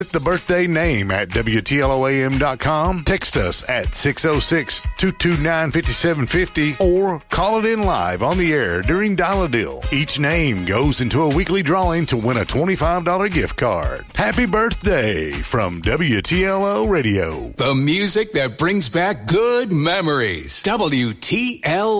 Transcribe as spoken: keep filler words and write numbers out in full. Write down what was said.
The birthday name at W T L O A M dot com. Text us at six oh six, two two nine, five seven five oh or call it in live on the air during Dial-A-Deal. Each name goes into a weekly drawing to win a twenty-five dollars gift card. Happy birthday from W T L O Radio. The music that brings back good memories. W T L